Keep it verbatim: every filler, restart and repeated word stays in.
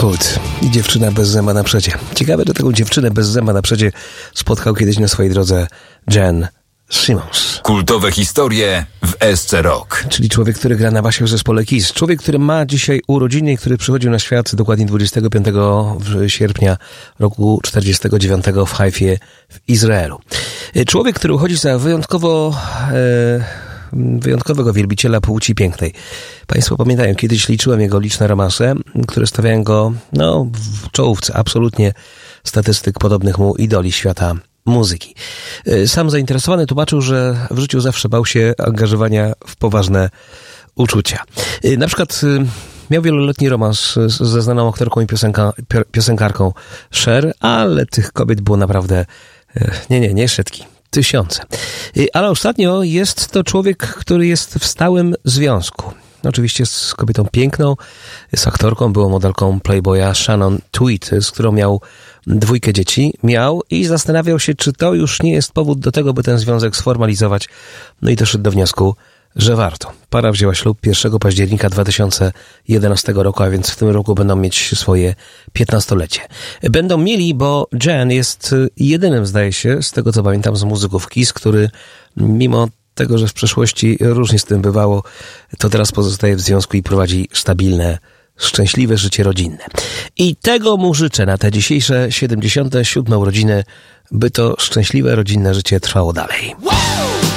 Hood i dziewczyna bez zęba na przodzie. Ciekawe, że taką dziewczynę bez zęba na przodzie spotkał kiedyś na swojej drodze Gene Simmons. Kultowe historie w S C Rock. Czyli człowiek, który gra na basie w zespole Kiss. Człowiek, który ma dzisiaj urodziny i który przychodził na świat dokładnie dwudziestego piątego sierpnia roku czterdziestego dziewiątego w Haifie w Izraelu. Człowiek, który uchodzi za wyjątkowo... E, wyjątkowego wielbiciela płci pięknej. Państwo pamiętają, kiedyś liczyłem jego liczne romanse, które stawiają go no, w czołówce absolutnie statystyk podobnych mu idoli świata muzyki. Sam zainteresowany tłumaczył, że w życiu zawsze bał się angażowania w poważne uczucia. Na przykład miał wieloletni romans ze znaną aktorką i piosenka, piosenkarką Cher, ale tych kobiet było naprawdę nie, nie, nie setki. Tysiące. Ale ostatnio jest to człowiek, który jest w stałym związku. Oczywiście z kobietą piękną, z aktorką, byłą modelką Playboya Shannon Tweed, z którą miał dwójkę dzieci. Miał i zastanawiał się, czy to już nie jest powód do tego, by ten związek sformalizować. No i doszedł do wniosku, że warto. Para wzięła ślub pierwszego października dwa tysiące jedenastego roku, a więc w tym roku będą mieć swoje piętnastolecie. Będą mieli, bo Jen jest jedynym, zdaje się, z tego co pamiętam, z muzyków Kiss, który mimo tego, że w przeszłości różnie z tym bywało, to teraz pozostaje w związku i prowadzi stabilne, szczęśliwe życie rodzinne. I tego mu życzę na te dzisiejsze siedemdziesiąte siódme urodziny, by to szczęśliwe rodzinne życie trwało dalej. Wow!